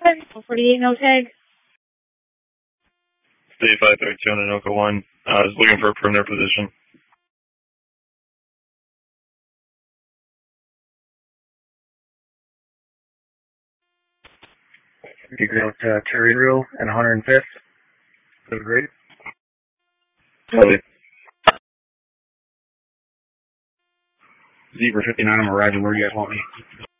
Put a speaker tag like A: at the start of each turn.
A: 48, no tag.
B: State 532 on Anoka 1. I was looking for a perimeter position.
C: You go to Terry Real and 105th. That's great.
B: Copy.
C: Zebra 59, I'm arriving where you guys want me.